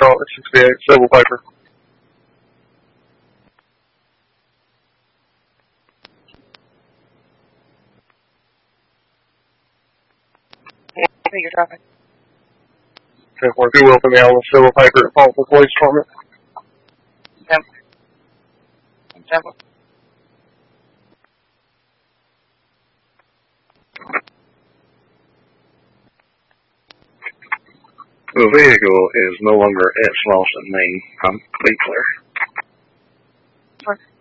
Charlotte 68, Civil Piper. Your traffic. 10-4, if you will, for me, Allen, Civil Piper at Faulkner Police Department. 10. The vehicle is no longer at Slauson, Maine. Be clear.